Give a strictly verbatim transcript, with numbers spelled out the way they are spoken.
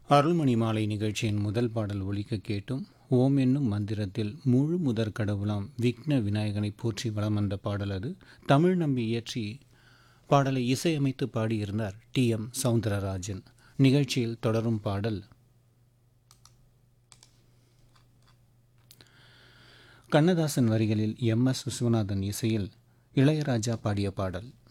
அருள்மணி மாலை நிகழ்ச்சியின் முதல் பாடல் ஒலிக்க கேட்டும். ஓம் என்னும் மந்திரத்தில் முழு முதற் கடவுளாம் விக்ன விநாயகனை போற்றி வலம் வந்த பாடல் அது. தமிழ் நம்பி இயற்றி பாடலை இசையமைத்து பாடியிருந்தார் டி எம் சௌந்தரராஜன். நிகழ்ச்சியில் தொடரும் பாடல் கண்ணதாசன் வரிகளில் எம் எஸ் விஸ்வநாதன் இசையில் இளையராஜா பாடிய பாடல்.